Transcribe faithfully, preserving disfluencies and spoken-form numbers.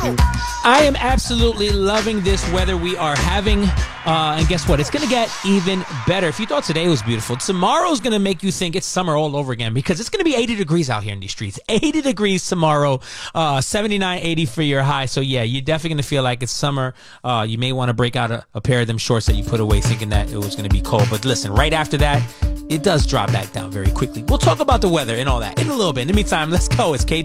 I am absolutely loving this weather we are having. Uh, and guess what? It's going to get even better. If you thought today was beautiful, tomorrow's going to make you think it's summer all over again because it's going to be eighty degrees out here in these streets. eighty degrees tomorrow, uh, seventy-nine, eighty for your high. So, yeah, you're definitely going to feel like it's summer. Uh, you may want to break out a, a pair of them shorts that you put away thinking that it was going to be cold. But listen, right after that, it does drop back down very quickly. We'll talk about the weather and all that in a little bit. In the meantime, let's go. It's K